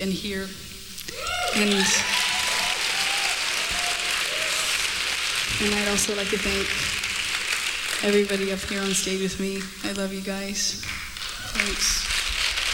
been here. And I'd also like to thank everybody up here on stage with me. I love you guys. Thanks.